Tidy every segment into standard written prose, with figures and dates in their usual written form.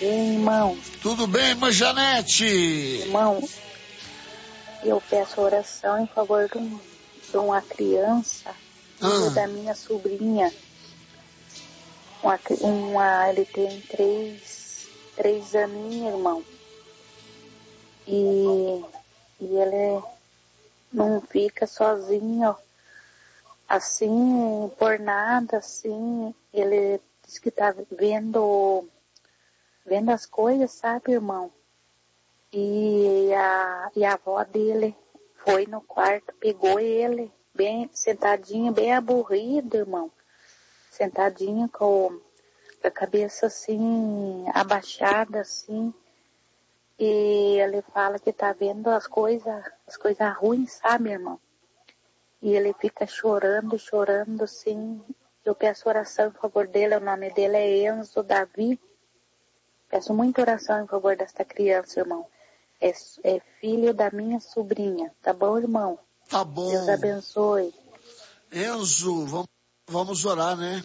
bem, irmão? Tudo bem, irmã Janete? Irmão, eu peço oração em favor de uma criança, filha da minha sobrinha. Ele tem três aninhos, irmão. E ele não fica sozinho, assim, por nada, assim. Ele diz que tá vendo as coisas, sabe, irmão? E a avó dele foi no quarto, pegou ele, bem sentadinho, bem aburrido, irmão. Sentadinho com a cabeça assim, abaixada, assim. E ele fala que tá vendo as coisas ruins, sabe, irmão? E ele fica chorando, assim. Eu peço oração em favor dele, o nome dele é Enzo Davi. Peço muita oração em favor desta criança, irmão. É filho da minha sobrinha, tá bom, irmão? Tá bom. Deus abençoe. Enzo, vamos orar, né?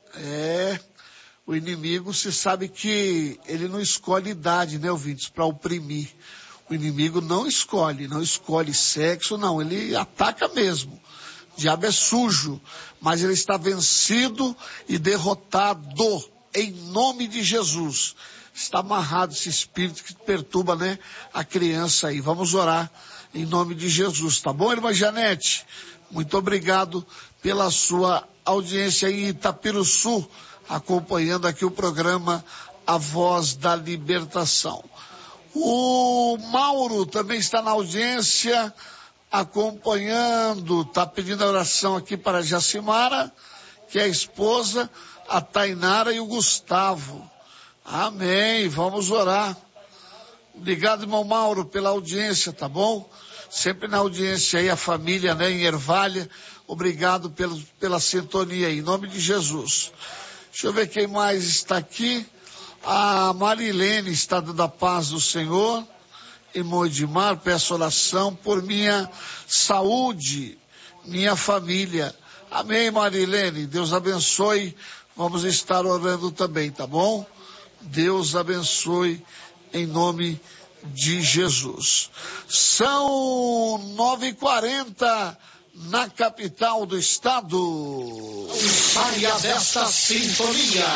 O inimigo, se sabe que ele não escolhe idade, né, ouvintes, para oprimir. O inimigo não escolhe sexo, não, ele ataca mesmo. O diabo é sujo, mas ele está vencido e derrotado em nome de Jesus. Está amarrado esse espírito que perturba, né, a criança aí. Vamos orar em nome de Jesus, tá bom, irmã Janete? Muito obrigado pela sua audiência em Itapiruçu, acompanhando aqui o programa A Voz da Libertação. O Mauro também está na audiência, acompanhando, está pedindo a oração aqui para a Jacimara, que é a esposa, a Tainara e o Gustavo. Amém, vamos orar. Obrigado, irmão Mauro, pela audiência, tá bom? Sempre na audiência aí, a família, né, em Ervalha. Obrigado pela sintonia aí, em nome de Jesus. Deixa eu ver quem mais está aqui. A Marilene está dando a paz do Senhor. Irmão Edmar, peço oração por minha saúde, minha família. Amém, Marilene. Deus abençoe. Vamos estar orando também, tá bom? Deus abençoe em nome de Jesus. São 9h40 na capital do estado. Saia desta sintonia.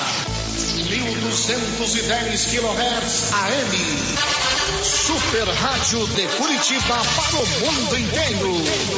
1210 kHz AM. Super Rádio de Curitiba para o mundo inteiro.